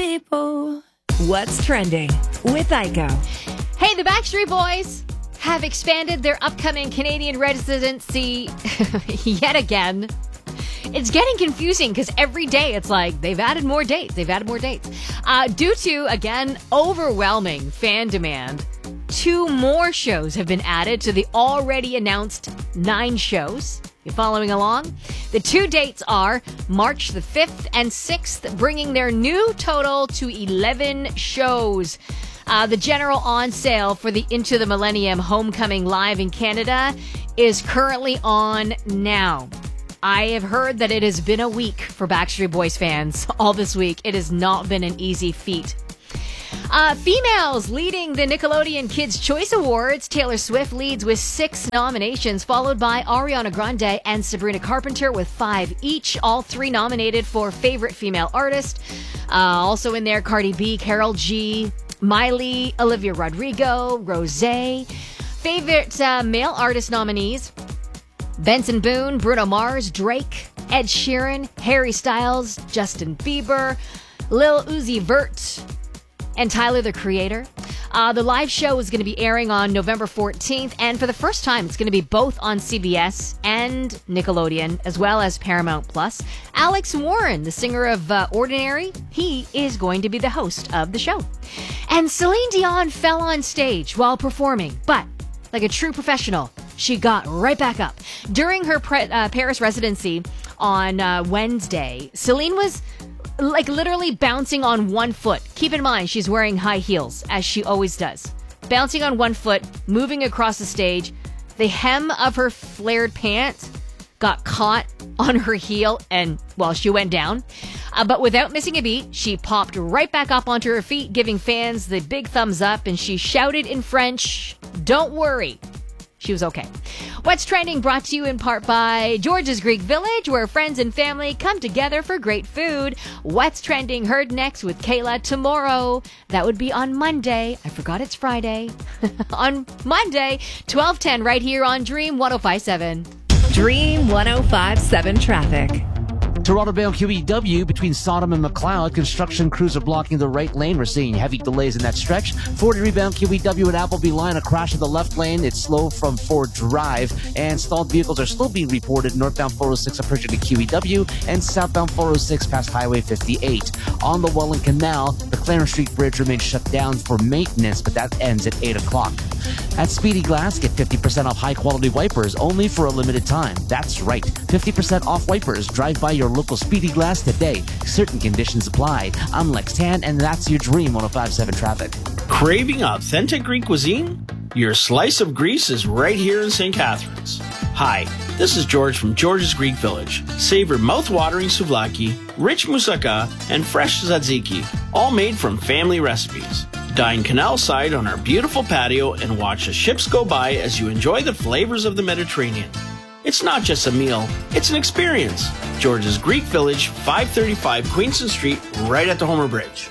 people. What's trending with Aiko? Hey, the Backstreet Boys have expanded their upcoming Canadian residency yet again. It's getting confusing because every day it's like they've added more dates. Due to, again, overwhelming fan demand, 2 more shows have been added to the already announced 9 shows. You following along? The 2 dates are March the 5th and 6th, bringing their new total to 11 shows. The general on sale for the Into the Millennium Homecoming Live in Canada is currently on now. I have heard that it has been a week for Backstreet Boys fans all this week. It has not been an easy feat. Females leading the Nickelodeon Kids' Choice Awards. Taylor Swift leads with 6 nominations, followed by Ariana Grande and Sabrina Carpenter with 5 each, all 3 nominated for Favorite Female Artist. Also in there, Cardi B, Karol G, Miley, Olivia Rodrigo, Rosé. Favorite Male Artist nominees: Benson Boone, Bruno Mars, Drake, Ed Sheeran, Harry Styles, Justin Bieber, Lil Uzi Vert, and Tyler, the Creator. The live show is going to be airing on November 14th, and for the first time, it's going to be both on CBS and Nickelodeon, as well as Paramount+. Alex Warren, the singer of Ordinary, he is going to be the host of the show. And Celine Dion fell on stage while performing, but like a true professional, she got right back up. During her Paris residency on Wednesday, Celine was literally bouncing on one foot. Keep in mind, she's wearing high heels, as she always does. Bouncing on one foot, moving across the stage. The hem of her flared pants got caught on her heel and, well, she went down. But without missing a beat, she popped right back up onto her feet, giving fans the big thumbs up, and she shouted in French, "Don't worry." She was okay. What's Trending brought to you in part by George's Greek Village, where friends and family come together for great food. What's Trending heard next with Kayla tomorrow. That would be on Monday. I forgot it's Friday. On Monday, 12:10 right here on Dream 105.7. Dream 105.7 traffic. Toronto-bound QEW between Sodom and McLeod. Construction crews are blocking the right lane. We're seeing heavy delays in that stretch. 40-bound QEW at Appleby line. A crash in the left lane. It's slow from Ford Drive. And stalled vehicles are still being reported. Northbound 406 approaching to QEW and southbound 406 past Highway 58. On the Welland Canal, the Clarence Street Bridge remains shut down for maintenance, but that ends at 8 o'clock. At Speedy Glass, get 50% off high-quality wipers only for a limited time. That's right, 50% off wipers. Drive by your local Speedy Glass today. Certain conditions apply. I'm Lex Tan, and that's your Dream 105.7 traffic. Craving authentic Greek cuisine? Your slice of Greece is right here in St. Catharines. Hi, this is George from George's Greek Village. Savor mouth-watering souvlaki, rich moussaka, and fresh tzatziki, all made from family recipes. Dine canal side on our beautiful patio and watch the ships go by as you enjoy the flavors of the Mediterranean. It's not just a meal, it's an experience. George's Greek Village, 535 Queenston Street, right at the Homer Bridge.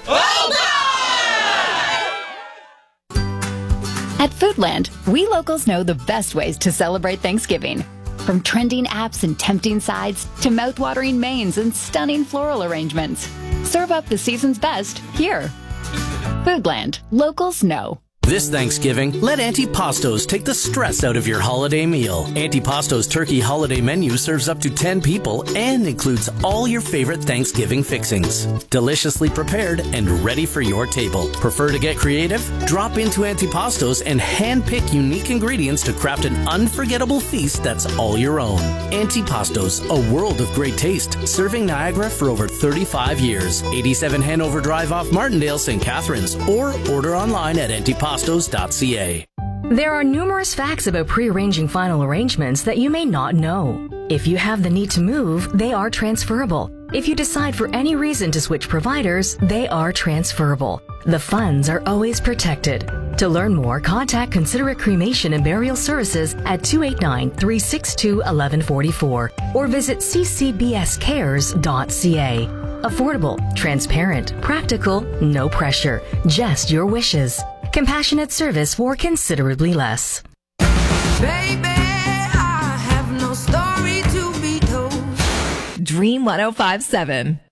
At Foodland, we locals know the best ways to celebrate Thanksgiving. From trending apps and tempting sides to mouth-watering mains and stunning floral arrangements. Serve up the season's best here. Foodland. Locals know. This Thanksgiving, let Antipasto's take the stress out of your holiday meal. Antipasto's turkey holiday menu serves up to 10 people and includes all your favorite Thanksgiving fixings. Deliciously prepared and ready for your table. Prefer to get creative? Drop into Antipasto's and hand-pick unique ingredients to craft an unforgettable feast that's all your own. Antipasto's, a world of great taste, serving Niagara for over 35 years. 87 Hanover Drive off Martindale, St. Catharines, or order online at antipastos.ca. There are numerous facts about pre-arranging final arrangements that you may not know. If you have the need to move, they are transferable. If you decide for any reason to switch providers, they are transferable. The funds are always protected. To learn more, contact Considerate Cremation and Burial Services at 289-362-1144 or visit ccbscares.ca. Affordable, transparent, practical, no pressure, just your wishes. Compassionate service for considerably less. Baby, I have no story to be told. Dream 105.7.